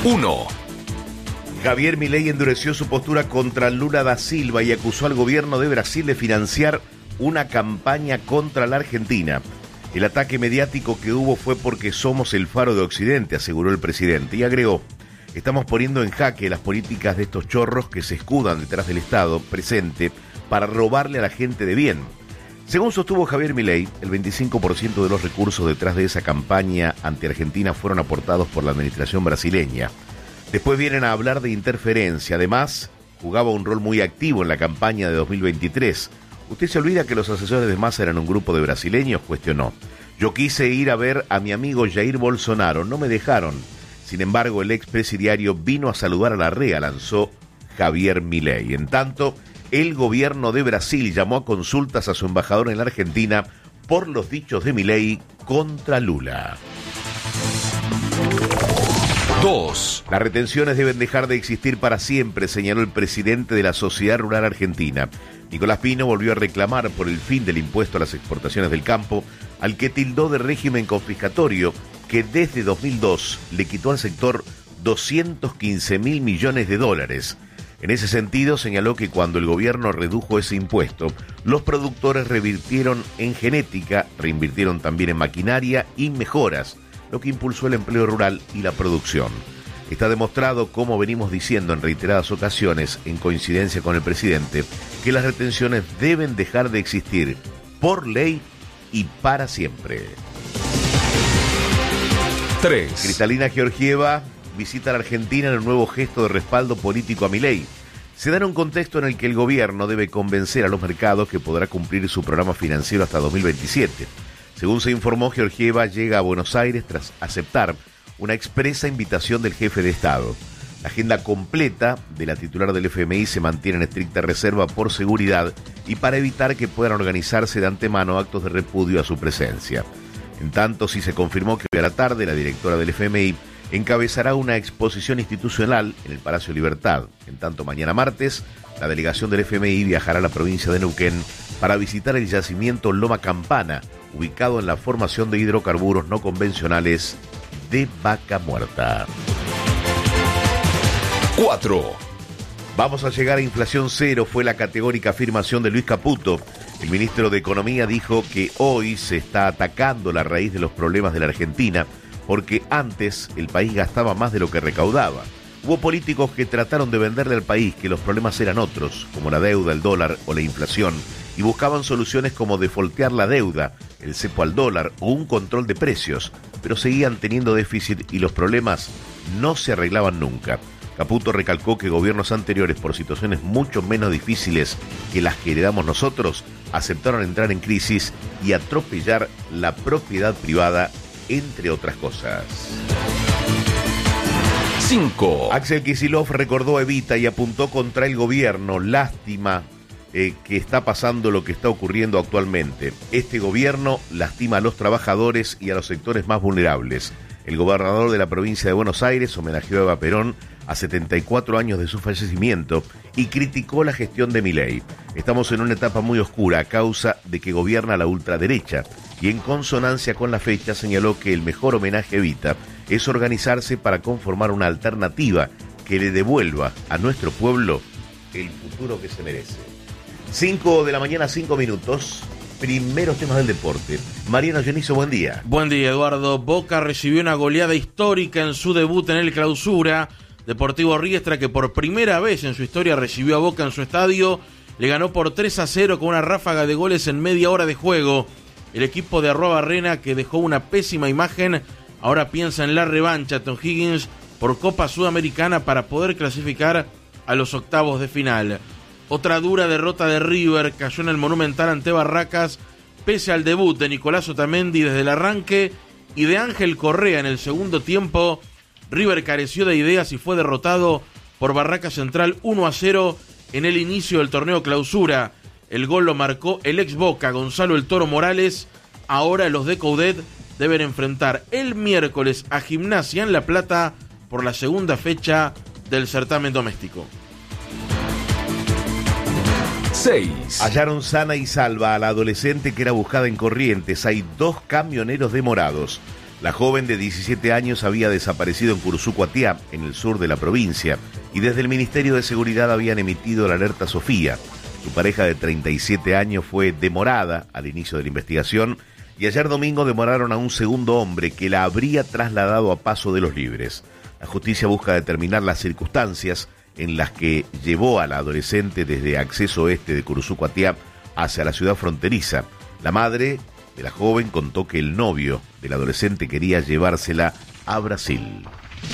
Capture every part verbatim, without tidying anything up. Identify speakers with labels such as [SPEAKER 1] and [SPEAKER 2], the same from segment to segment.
[SPEAKER 1] uno.
[SPEAKER 2] Javier Milei endureció su postura contra Lula da Silva y acusó al gobierno de Brasil de financiar una campaña contra la Argentina. El ataque mediático que hubo fue porque somos el faro de Occidente, aseguró el presidente, y agregó: estamos poniendo en jaque las políticas de estos chorros que se escudan detrás del Estado presente para robarle a la gente de bien. Según sostuvo Javier Milei, el veinticinco por ciento de los recursos detrás de esa campaña anti-argentina fueron aportados por la administración brasileña. Después vienen a hablar de interferencia. Además, jugaba un rol muy activo en la campaña de dos mil veintitrés. ¿Usted se olvida que los asesores de Massa eran un grupo de brasileños?, cuestionó. Yo quise ir a ver a mi amigo Jair Bolsonaro, no me dejaron. Sin embargo, el expresidiario vino a saludar a Larrea, lanzó Javier Milei. En tanto, el gobierno de Brasil llamó a consultas a su embajador en la Argentina por los dichos de Milei contra Lula.
[SPEAKER 1] dos.
[SPEAKER 2] Las retenciones deben dejar de existir para siempre, señaló el presidente de la Sociedad Rural Argentina. Nicolás Pino volvió a reclamar por el fin del impuesto a las exportaciones del campo, al que tildó de régimen confiscatorio que desde dos mil dos le quitó al sector doscientos quince mil millones de dólares. En ese sentido, señaló que cuando el gobierno redujo ese impuesto, los productores revirtieron en genética, reinvirtieron también en maquinaria y mejoras, lo que impulsó el empleo rural y la producción. Está demostrado, como venimos diciendo en reiteradas ocasiones, en coincidencia con el presidente, que las retenciones deben dejar de existir por ley y para siempre.
[SPEAKER 1] tres.
[SPEAKER 2] Cristalina Georgieva visita a la Argentina en un nuevo gesto de respaldo político a Milei. Se da en un contexto en el que el gobierno debe convencer a los mercados que podrá cumplir su programa financiero hasta dos mil veintisiete. Según se informó, Georgieva llega a Buenos Aires tras aceptar una expresa invitación del jefe de Estado. La agenda completa de la titular del F M I se mantiene en estricta reserva por seguridad y para evitar que puedan organizarse de antemano actos de repudio a su presencia. En tanto, sí se confirmó que hoy a la tarde la directora del F M I encabezará una exposición institucional en el Palacio Libertad. En tanto, mañana martes, la delegación del F M I viajará a la provincia de Neuquén para visitar el yacimiento Loma Campana, ubicado en la formación de hidrocarburos no convencionales de Vaca Muerta.
[SPEAKER 1] cuatro.
[SPEAKER 2] Vamos a llegar a inflación cero, fue la categórica afirmación de Luis Caputo. El ministro de Economía dijo que hoy se está atacando la raíz de los problemas de la Argentina, porque antes el país gastaba más de lo que recaudaba. Hubo políticos que trataron de venderle al país que los problemas eran otros, como la deuda, el dólar o la inflación, y buscaban soluciones como defoltear la deuda, el cepo al dólar o un control de precios, pero seguían teniendo déficit y los problemas no se arreglaban nunca. Caputo recalcó que gobiernos anteriores, por situaciones mucho menos difíciles que las que heredamos nosotros, aceptaron entrar en crisis y atropellar la propiedad privada, entre otras cosas.
[SPEAKER 1] cinco.
[SPEAKER 2] Axel Kicillof recordó a Evita y apuntó contra el gobierno. Lástima eh, que está pasando lo que está ocurriendo actualmente. Este gobierno lastima a los trabajadores y a los sectores más vulnerables. El gobernador de la provincia de Buenos Aires homenajeó a Eva Perón a setenta y cuatro años de su fallecimiento y criticó la gestión de Milei. Estamos en una etapa muy oscura a causa de que gobierna la ultraderecha y en consonancia con la fecha señaló que el mejor homenaje a Evita es organizarse para conformar una alternativa que le devuelva a nuestro pueblo el futuro que se merece. cinco de la mañana, cinco minutos. Primeros temas del deporte. Mariano Genizo, buen día.
[SPEAKER 3] Buen día, Eduardo. Boca recibió una goleada histórica en su debut en el Clausura. Deportivo Riestra, que por primera vez en su historia recibió a Boca en su estadio, le ganó por tres a cero con una ráfaga de goles en media hora de juego. El equipo de Arroa Barrena, que dejó una pésima imagen, ahora piensa en la revancha Tom Higgins por Copa Sudamericana para poder clasificar a los octavos de final. Otra dura derrota de River, cayó en el Monumental ante Barracas, pese al debut de Nicolás Otamendi desde el arranque y de Ángel Correa en el segundo tiempo. River careció de ideas y fue derrotado por Barracas Central uno a cero en el inicio del torneo Clausura. El gol lo marcó el ex Boca, Gonzalo El Toro Morales. Ahora los de Coudet deben enfrentar el miércoles a Gimnasia en La Plata por la segunda fecha del certamen doméstico.
[SPEAKER 1] seis.
[SPEAKER 2] Hallaron sana y salva a la adolescente que era buscada en Corrientes. Hay dos camioneros demorados. La joven de diecisiete años había desaparecido en Curuzú-Cuatiá, en el sur de la provincia, y desde el Ministerio de Seguridad habían emitido la alerta Sofía. Su pareja de treinta y siete años fue demorada al inicio de la investigación y ayer domingo demoraron a un segundo hombre que la habría trasladado a Paso de los Libres. La justicia busca determinar las circunstancias en las que llevó a la adolescente desde acceso oeste de Curuzú-Cuatiá hacia la ciudad fronteriza. La madre de la joven contó que el novio del adolescente quería llevársela a Brasil.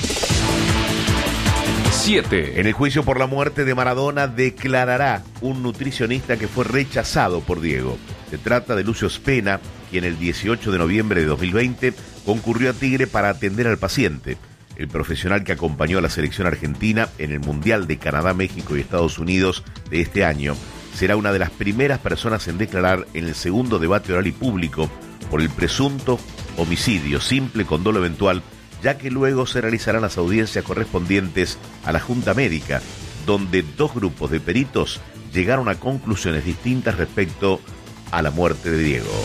[SPEAKER 1] siete.
[SPEAKER 2] En el juicio por la muerte de Maradona declarará un nutricionista que fue rechazado por Diego. Se trata de Lucio Spena, quien el dieciocho de noviembre de dos mil veinte concurrió a Tigre para atender al paciente. El profesional que acompañó a la selección argentina en el Mundial de Canadá, México y Estados Unidos de este año será una de las primeras personas en declarar en el segundo debate oral y público por el presunto homicidio simple con dolo eventual, ya que luego se realizarán las audiencias correspondientes a la Junta Médica, donde dos grupos de peritos llegaron a conclusiones distintas respecto a la muerte de Diego.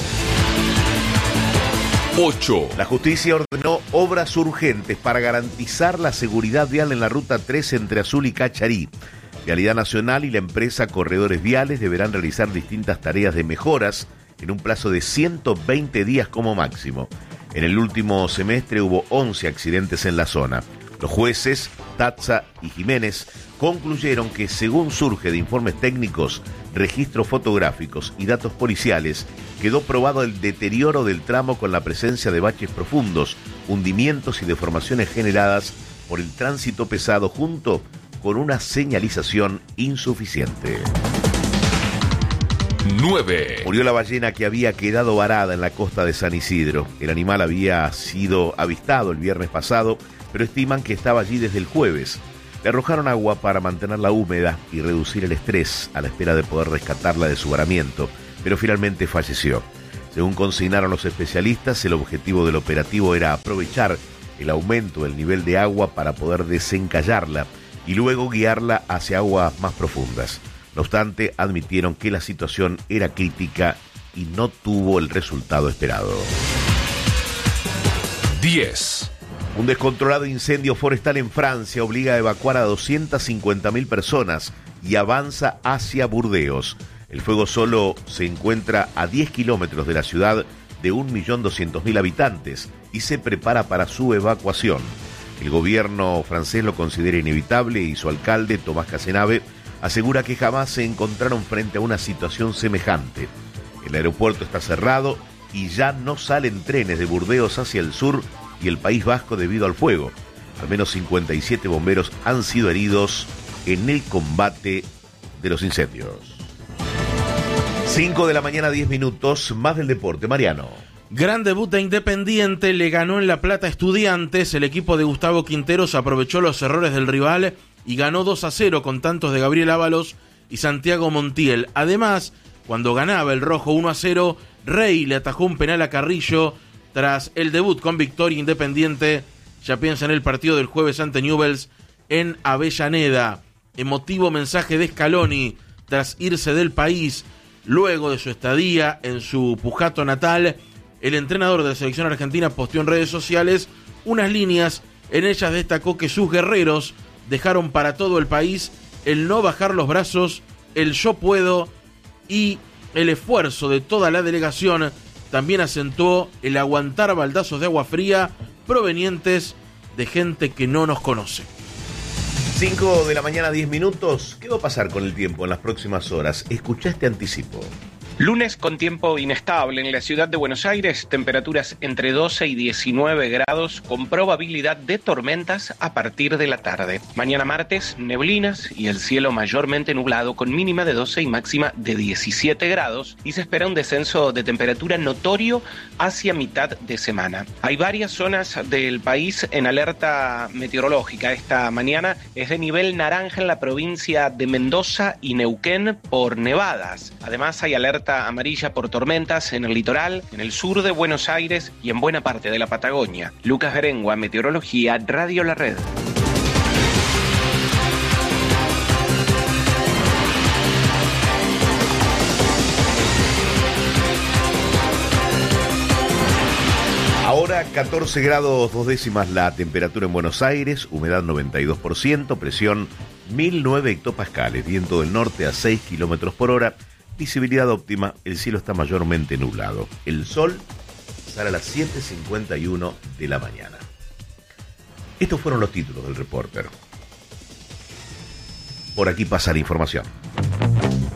[SPEAKER 1] ocho.
[SPEAKER 2] La justicia ordenó obras urgentes para garantizar la seguridad vial en la Ruta tres entre Azul y Cacharí. Vialidad Nacional y la empresa Corredores Viales deberán realizar distintas tareas de mejoras en un plazo de ciento veinte días como máximo. En el último semestre hubo once accidentes en la zona. Los jueces, Tatza y Jiménez, concluyeron que, según surge de informes técnicos, registros fotográficos y datos policiales, quedó probado el deterioro del tramo con la presencia de baches profundos, hundimientos y deformaciones generadas por el tránsito pesado junto con una señalización insuficiente.
[SPEAKER 1] nueve.
[SPEAKER 2] Murió la ballena que había quedado varada en la costa de San Isidro. El animal había sido avistado el viernes pasado, pero estiman que estaba allí desde el jueves. Le arrojaron agua para mantenerla húmeda y reducir el estrés a la espera de poder rescatarla de su varamiento, pero finalmente falleció. Según consignaron los especialistas, el objetivo del operativo era aprovechar el aumento del nivel de agua para poder desencallarla y luego guiarla hacia aguas más profundas. No obstante, admitieron que la situación era crítica y no tuvo el resultado esperado.
[SPEAKER 1] diez.
[SPEAKER 2] Un descontrolado incendio forestal en Francia obliga a evacuar a doscientas cincuenta mil personas y avanza hacia Burdeos. El fuego solo se encuentra a diez kilómetros de la ciudad de un millón doscientos mil habitantes y se prepara para su evacuación. El gobierno francés lo considera inevitable y su alcalde, Tomás Cazenave, asegura que jamás se encontraron frente a una situación semejante. El aeropuerto está cerrado y ya no salen trenes de Burdeos hacia el sur y el País Vasco debido al fuego. Al menos cincuenta y siete bomberos han sido heridos en el combate de los incendios. cinco de la mañana, diez minutos, más del deporte. Mariano.
[SPEAKER 3] Gran debut de Independiente, le ganó en La Plata a Estudiantes. El equipo de Gustavo Quinteros aprovechó los errores del rival y ganó dos a cero con tantos de Gabriel Ábalos y Santiago Montiel. Además, cuando ganaba el rojo uno a cero, Rey le atajó un penal a Carrillo. Tras el debut con victoria, Independiente ya piensa en el partido del jueves ante Newell's en Avellaneda. Emotivo mensaje de Scaloni tras irse del país luego de su estadía en su Pujato natal. El entrenador de la selección argentina posteó en redes sociales unas líneas. En ellas destacó que sus guerreros dejaron para todo el país el no bajar los brazos, el yo puedo y el esfuerzo de toda la delegación. También acentuó el aguantar baldazos de agua fría provenientes de gente que no nos conoce.
[SPEAKER 2] cinco de la mañana, diez minutos. ¿Qué va a pasar con el tiempo en las próximas horas? Escuchá este anticipo.
[SPEAKER 4] Lunes con tiempo inestable en la ciudad de Buenos Aires, temperaturas entre doce y diecinueve grados, con probabilidad de tormentas a partir de la tarde. Mañana martes, neblinas y el cielo mayormente nublado con mínima de doce y máxima de diecisiete grados, y se espera un descenso de temperatura notorio hacia mitad de semana. Hay varias zonas del país en alerta meteorológica. Esta mañana es de nivel naranja en la provincia de Mendoza y Neuquén por nevadas. Además hay alerta amarilla por tormentas en el litoral, en el sur de Buenos Aires y en buena parte de la Patagonia. Lucas Berengua, Meteorología, Radio La Red.
[SPEAKER 2] Ahora Ahora catorce grados dos décimas la temperatura en Buenos Aires, humedad noventa y dos por ciento, presión mil nueve hectopascales, viento del norte a seis kilómetros por hora, visibilidad óptima, el cielo está mayormente nublado. El sol sale a las siete cincuenta y uno de la mañana. Estos fueron los títulos del Reporter. Por aquí pasa la información.